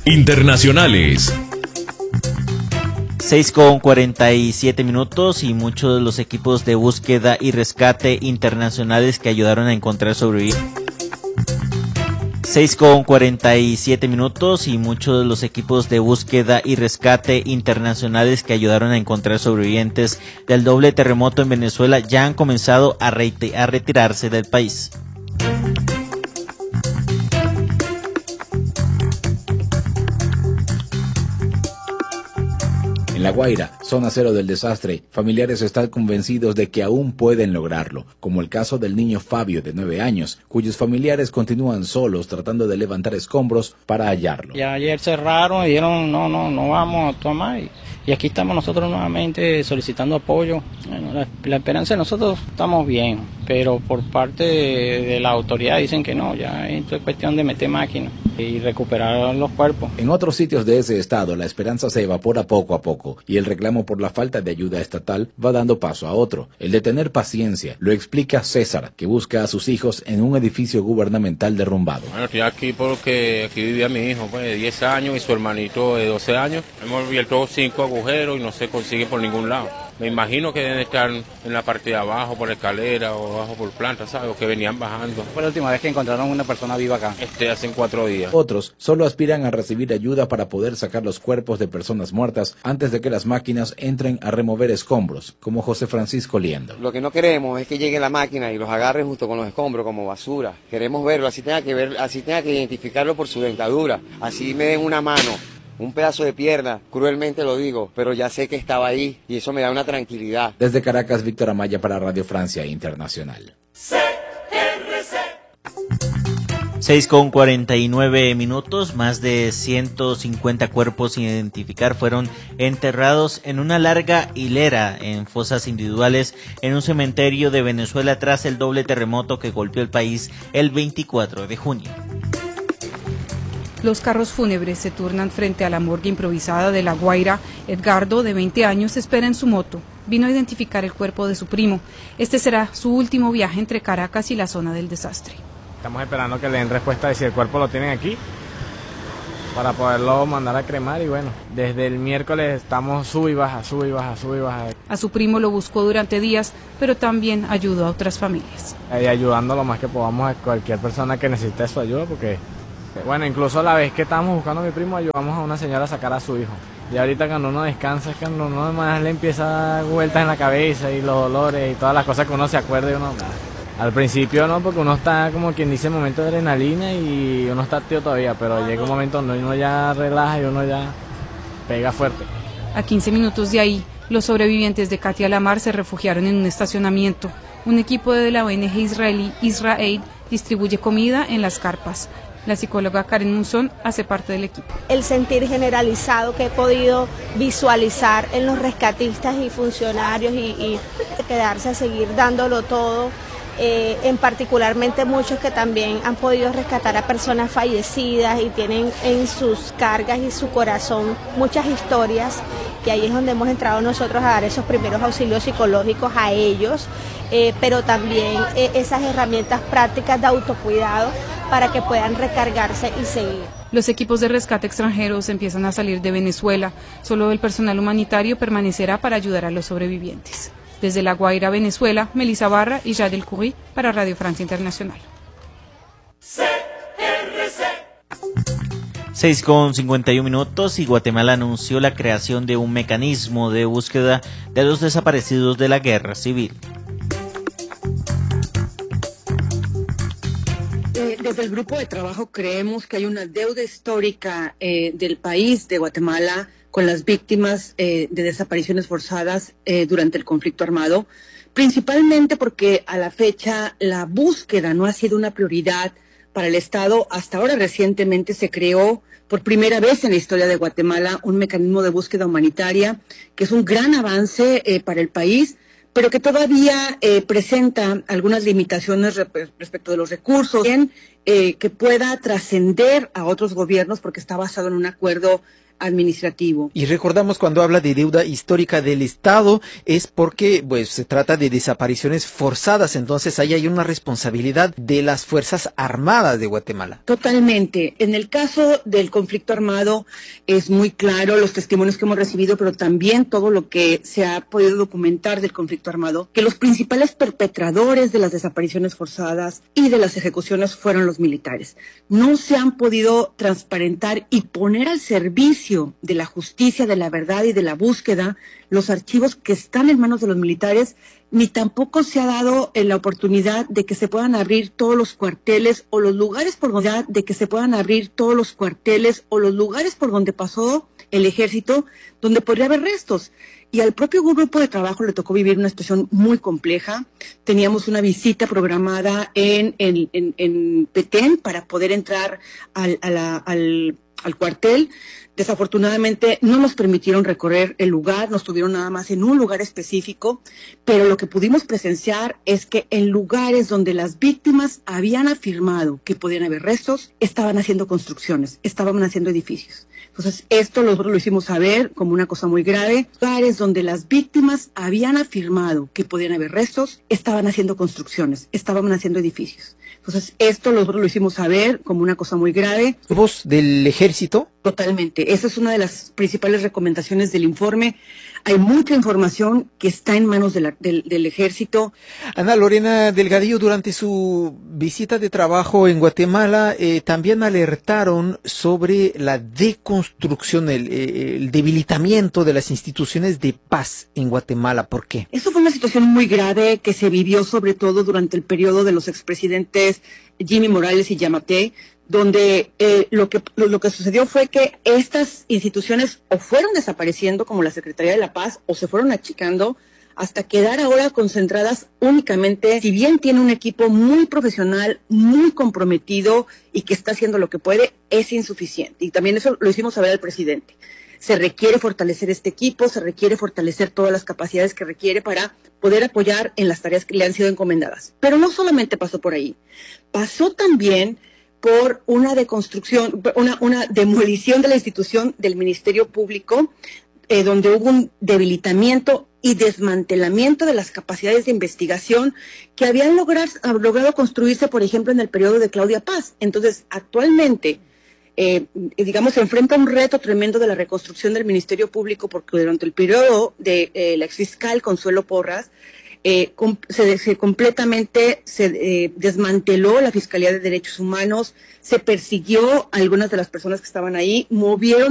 Internacionales. 6:47 y muchos de los equipos de búsqueda y rescate internacionales que ayudaron a encontrar sobrevivientes. 6:47 y muchos de los equipos de búsqueda y rescate internacionales que ayudaron a encontrar sobrevivientes del doble terremoto en Venezuela ya han comenzado a retirarse del país. En La Guaira, zona cero del desastre, familiares están convencidos de que aún pueden lograrlo, como el caso del niño Fabio, de 9 años, cuyos familiares continúan solos tratando de levantar escombros para hallarlo. Ya ayer cerraron y dijeron no vamos a tomar y aquí estamos nosotros nuevamente solicitando apoyo. Bueno, la esperanza de nosotros estamos bien, pero por parte de la autoridad dicen que no, ya esto es cuestión de meter máquinas y recuperar los cuerpos. En otros sitios de ese estado, la esperanza se evapora poco a poco y el reclamo por la falta de ayuda estatal va dando paso a otro, el de tener paciencia. Lo explica César, que busca a sus hijos en un edificio gubernamental derrumbado. Bueno, estoy aquí porque aquí vivía mi hijo, pues, de 10 años y su hermanito de 12 años. Hemos abierto 5 agujeros y no se consigue por ningún lado. Me imagino que deben estar en la parte de abajo, por escalera o abajo por planta, ¿sabes? O que venían bajando. Fue la última vez que encontraron una persona viva acá. Hace 4 días. Otros solo aspiran a recibir ayuda para poder sacar los cuerpos de personas muertas antes de que las máquinas entren a remover escombros, como José Francisco Liendo. Lo que no queremos es que llegue la máquina y los agarre junto con los escombros como basura. Queremos verlo, así tenga que identificarlo por su dentadura, así me den una mano, un pedazo de pierna, cruelmente lo digo, pero ya sé que estaba ahí y eso me da una tranquilidad. Desde Caracas, Víctor Amaya para Radio Francia Internacional. 6:49, más de 150 cuerpos sin identificar fueron enterrados en una larga hilera en fosas individuales en un cementerio de Venezuela tras el doble terremoto que golpeó el país el 24 de junio. Los carros fúnebres se turnan frente a la morgue improvisada de La Guaira. Edgardo, de 20 años, espera en su moto. Vino a identificar el cuerpo de su primo. Este será su último viaje entre Caracas y la zona del desastre. Estamos esperando que le den respuesta de si el cuerpo lo tienen aquí para poderlo mandar a cremar y bueno, desde el miércoles estamos sube y baja. A su primo lo buscó durante días, pero también ayudó a otras familias. Y ayudando lo más que podamos a cualquier persona que necesite su ayuda porque... Bueno, incluso la vez que estábamos buscando a mi primo, ayudamos a una señora a sacar a su hijo. Y ahorita cuando uno descansa, es cuando uno más le empieza a dar vueltas en la cabeza y los dolores y todas las cosas que uno se acuerde. Uno, al principio no, porque uno está como quien dice en momento de adrenalina y uno está activo todavía, pero llega un momento donde uno ya relaja y uno ya pega fuerte. A 15 minutos de ahí, los sobrevivientes de Katia Lamar se refugiaron en un estacionamiento. Un equipo de la ONG israelí Israel distribuye comida en las carpas. La psicóloga Karen Monzón hace parte del equipo. El sentir generalizado que he podido visualizar en los rescatistas y funcionarios y quedarse a seguir dándolo todo, en particularmente muchos que también han podido rescatar a personas fallecidas y tienen en sus cargas y su corazón muchas historias, que ahí es donde hemos entrado nosotros a dar esos primeros auxilios psicológicos a ellos, pero también esas herramientas prácticas de autocuidado para que puedan recargarse y seguir. Los equipos de rescate extranjeros empiezan a salir de Venezuela. Solo el personal humanitario permanecerá para ayudar a los sobrevivientes. Desde La Guaira, Venezuela, Melissa Barra y Jadel Curry para Radio Francia Internacional. 6:51 y Guatemala anunció la creación de un mecanismo de búsqueda de los desaparecidos de la guerra civil. Desde el grupo de trabajo creemos que hay una deuda histórica del país de Guatemala con las víctimas de desapariciones forzadas durante el conflicto armado, principalmente porque a la fecha la búsqueda no ha sido una prioridad para el Estado. Hasta ahora recientemente se creó por primera vez en la historia de Guatemala un mecanismo de búsqueda humanitaria que es un gran avance para el país, pero que todavía presenta algunas limitaciones respecto de los recursos. Bien, que pueda trascender a otros gobiernos porque está basado en un acuerdo administrativo. Y recordamos, cuando habla de deuda histórica del Estado, es porque pues se trata de desapariciones forzadas, entonces ahí hay una responsabilidad de las Fuerzas Armadas de Guatemala. Totalmente. En el caso del conflicto armado es muy claro los testimonios que hemos recibido, pero también todo lo que se ha podido documentar del conflicto armado, que los principales perpetradores de las desapariciones forzadas y de las ejecuciones fueron los militares. No se han podido transparentar y poner al servicio de la justicia, de la verdad y de la búsqueda los archivos que están en manos de los militares, ni tampoco se ha dado la oportunidad de que se puedan abrir todos los cuarteles o los lugares por donde pasó el ejército, donde podría haber restos. Y al propio grupo de trabajo le tocó vivir una situación muy compleja. Teníamos una visita programada en Petén para poder entrar al cuartel. Desafortunadamente no nos permitieron recorrer el lugar, nos tuvieron nada más en un lugar específico, pero lo que pudimos presenciar es que en lugares donde las víctimas habían afirmado que podían haber restos, estaban haciendo construcciones, estaban haciendo edificios. Entonces, esto nosotros lo hicimos saber como una cosa muy grave. Lugares donde las víctimas habían afirmado que podían haber restos, estaban haciendo construcciones, estaban haciendo edificios. Entonces, esto nosotros lo hicimos saber como una cosa muy grave. ¿Voz del ejército? Totalmente. Esa es una de las principales recomendaciones del informe. Hay mucha información que está en manos del ejército. Ana Lorena Delgadillo, durante su visita de trabajo en Guatemala, también alertaron sobre la deconstrucción, el debilitamiento de las instituciones de paz en Guatemala. ¿Por qué? Eso fue una situación muy grave que se vivió sobre todo durante el periodo de los expresidentes Jimmy Morales y Yamatei, donde lo que sucedió fue que estas instituciones o fueron desapareciendo, como la Secretaría de la Paz, o se fueron achicando hasta quedar ahora concentradas únicamente, si bien tiene un equipo muy profesional, muy comprometido y que está haciendo lo que puede, es insuficiente. Y también eso lo hicimos saber al presidente. Se requiere fortalecer este equipo, se requiere fortalecer todas las capacidades que requiere para poder apoyar en las tareas que le han sido encomendadas. Pero no solamente pasó por ahí, pasó también por una deconstrucción, una demolición de la institución del Ministerio Público, donde hubo un debilitamiento y desmantelamiento de las capacidades de investigación que habían logrado construirse, por ejemplo, en el periodo de Claudia Paz. Entonces, actualmente, se enfrenta un reto tremendo de la reconstrucción del Ministerio Público, porque durante el periodo de la exfiscal Consuelo Porras, completamente se desmanteló la Fiscalía de Derechos Humanos, se persiguió a algunas de las personas que estaban ahí, movieron